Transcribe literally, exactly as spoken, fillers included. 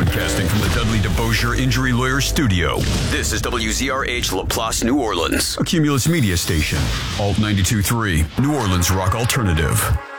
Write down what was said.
Broadcasting from the Dudley DeBosier Injury Lawyer Studio. This is W Z R H LaPlace, New Orleans. A Cumulus Media Station. Alt ninety-two point three, New Orleans Rock Alternative.